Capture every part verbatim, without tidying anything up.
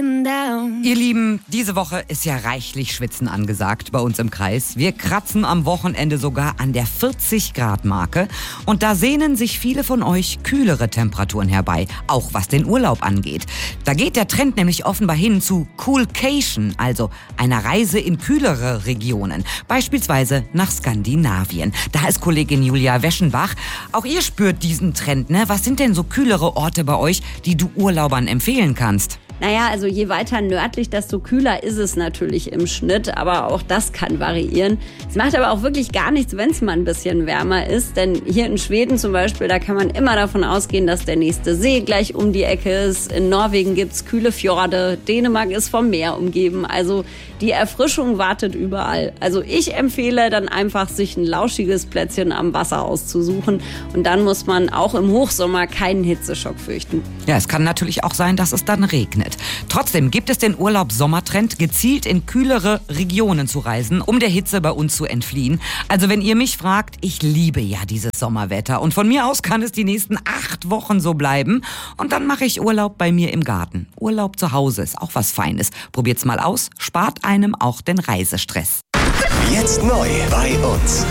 getting down. Ihr Lieben, diese Woche ist ja reichlich Schwitzen angesagt bei uns im Kreis. Wir kratzen am Wochenende sogar an der vierzig Grad Marke. Und da sehnen sich viele von euch kühlere Temperaturen herbei, auch was den Urlaub angeht. Da geht der Trend nämlich offenbar hin zu Coolcation, also einer Reise in kühlere Regionen, beispielsweise nach Skandinavien. Da ist Kollegin Julia Weschenbach. Auch ihr spürt diesen Trend, ne? Was sind denn so kühlere Orte bei euch, die du Urlaubern empfehlen kannst? Naja, also je weiter nördlich, desto kühler ist es natürlich im Schnitt, aber auch das kann variieren. Es macht aber auch wirklich gar nichts, wenn es mal ein bisschen wärmer ist, denn hier in Schweden zum Beispiel, da kann man immer davon ausgehen, dass der nächste See gleich um die Ecke ist. In Norwegen gibt's kühle Fjorde, Dänemark ist vom Meer umgeben, also die Erfrischung wartet überall. Also ich empfehle dann einfach, sich ein lauschiges Plätzchen am Wasser auszusuchen und dann muss man auch im Hochsommer keinen Hitzeschock fürchten. Ja, es kann natürlich auch sein, dass es dann regnet. Trotzdem gibt es den Urlaub-Sommertrend, gezielt in kühlere Regionen zu reisen, um der Hitze bei uns zu entfliehen. Also wenn ihr mich fragt, ich liebe ja dieses Sommerwetter und von mir aus kann es die nächsten acht Wochen so bleiben. Und dann mache ich Urlaub bei mir im Garten. Urlaub zu Hause ist auch was Feines. Probiert's mal aus, spart einem auch den Reisestress. Jetzt neu bei uns.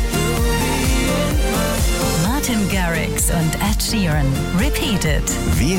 Martin Garrix und Ed Sheeran. Repeat It. Wir